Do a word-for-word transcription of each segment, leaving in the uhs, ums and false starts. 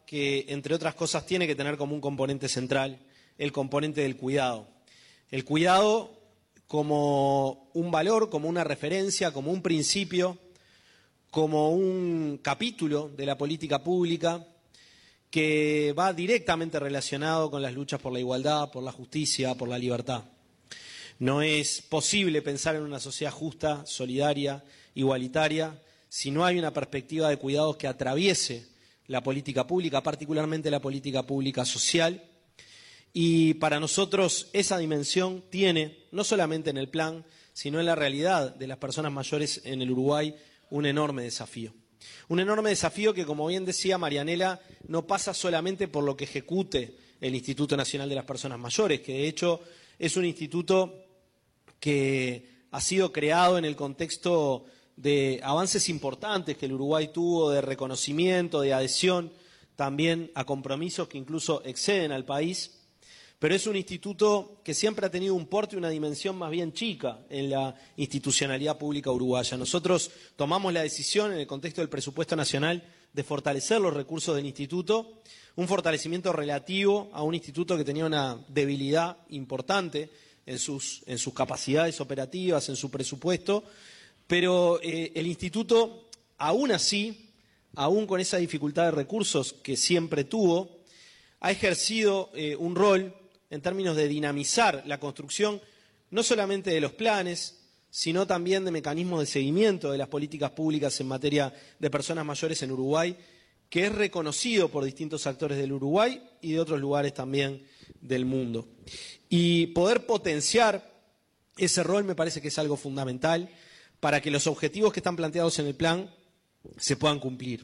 que, entre otras cosas, tiene que tener como un componente central el componente del cuidado. El cuidado como un valor, como una referencia, como un principio, como un capítulo de la política pública que va directamente relacionado con las luchas por la igualdad, por la justicia, por la libertad. No es posible pensar en una sociedad justa, solidaria, igualitaria, si no hay una perspectiva de cuidados que atraviese la política pública, particularmente la política pública social. Y para nosotros esa dimensión tiene, no solamente en el plan, sino en la realidad de las personas mayores en el Uruguay, un enorme desafío. Un enorme desafío que, como bien decía Marianela, no pasa solamente por lo que ejecute el Instituto Nacional de las Personas Mayores, que de hecho es un instituto que ha sido creado en el contexto de avances importantes que el Uruguay tuvo, de reconocimiento, de adhesión también a compromisos que incluso exceden al país, pero es un instituto que siempre ha tenido un porte y una dimensión más bien chica en la institucionalidad pública uruguaya. Nosotros tomamos la decisión, en el contexto del presupuesto nacional, de fortalecer los recursos del instituto, un fortalecimiento relativo a un instituto que tenía una debilidad importante en sus, en sus capacidades operativas, en su presupuesto, pero eh, el instituto, aún así, aún con esa dificultad de recursos que siempre tuvo, ha ejercido eh, un rol en términos de dinamizar la construcción no solamente de los planes, sino también de mecanismos de seguimiento de las políticas públicas en materia de personas mayores en Uruguay, que es reconocido por distintos actores del Uruguay y de otros lugares también del mundo. Y poder potenciar ese rol me parece que es algo fundamental para que los objetivos que están planteados en el plan se puedan cumplir.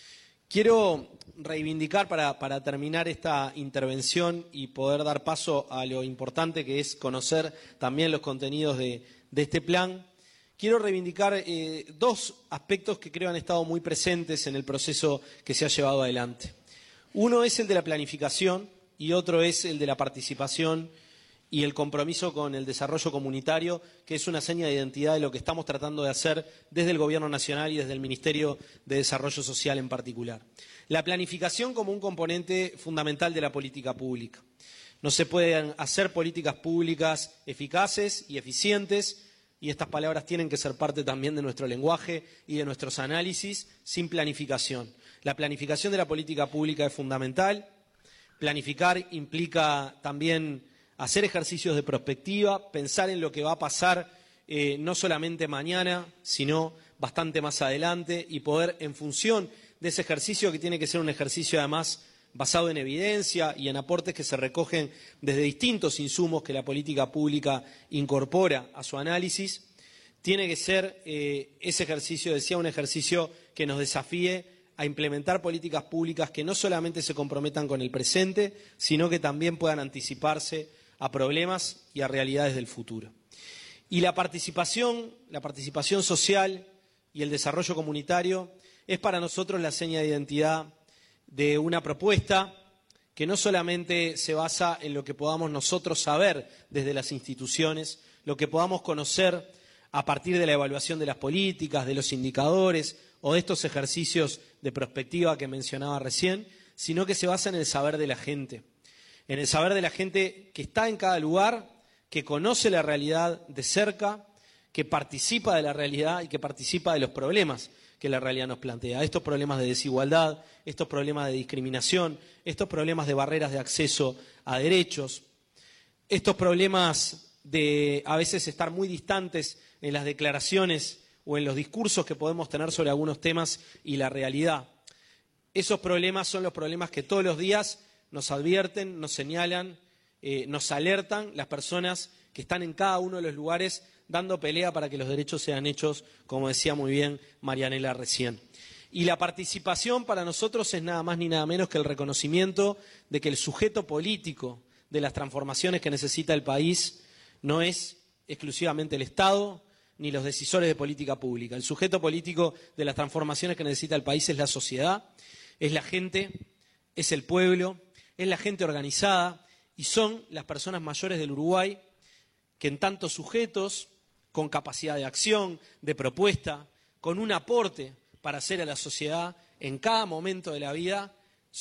Quiero reivindicar para, para terminar esta intervención y poder dar paso a lo importante que es conocer también los contenidos de, de este plan. Quiero reivindicar eh, dos aspectos que creo han estado muy presentes en el proceso que se ha llevado adelante. Uno es el de la planificación y otro es el de la participación y el compromiso con el desarrollo comunitario, que es una seña de identidad de lo que estamos tratando de hacer desde el Gobierno Nacional y desde el Ministerio de Desarrollo Social en particular. La planificación como un componente fundamental de la política pública. No se pueden hacer políticas públicas eficaces y eficientes, y estas palabras tienen que ser parte también de nuestro lenguaje y de nuestros análisis, sin planificación. La planificación de la política pública es fundamental. Planificar implica también hacer ejercicios de prospectiva, pensar en lo que va a pasar eh, no solamente mañana, sino bastante más adelante, y poder, en función de ese ejercicio, que tiene que ser un ejercicio además basado en evidencia y en aportes que se recogen desde distintos insumos que la política pública incorpora a su análisis, tiene que ser eh, ese ejercicio, decía, un ejercicio que nos desafíe a implementar políticas públicas que no solamente se comprometan con el presente, sino que también puedan anticiparse a problemas y a realidades del futuro. Y la participación, la participación social y el desarrollo comunitario es para nosotros la seña de identidad de una propuesta que no solamente se basa en lo que podamos nosotros saber desde las instituciones, lo que podamos conocer a partir de la evaluación de las políticas, de los indicadores o de estos ejercicios de prospectiva que mencionaba recién, sino que se basa en el saber de la gente. En el saber de la gente que está en cada lugar, que conoce la realidad de cerca, que participa de la realidad y que participa de los problemas que la realidad nos plantea. Estos problemas de desigualdad, estos problemas de discriminación, estos problemas de barreras de acceso a derechos, estos problemas de a veces estar muy distantes en las declaraciones o en los discursos que podemos tener sobre algunos temas y la realidad. Esos problemas son los problemas que todos los días nos advierten, nos señalan, eh, nos alertan las personas que están en cada uno de los lugares dando pelea para que los derechos sean hechos, como decía muy bien Marianela recién. Y la participación para nosotros es nada más ni nada menos que el reconocimiento de que el sujeto político de las transformaciones que necesita el país no es exclusivamente el Estado ni los decisores de política pública. El sujeto político de las transformaciones que necesita el país es la sociedad, es la gente, es el pueblo, es la gente organizada y son las personas mayores del Uruguay que en tantos sujetos, con capacidad de acción, de propuesta, con un aporte para hacer a la sociedad en cada momento de la vida,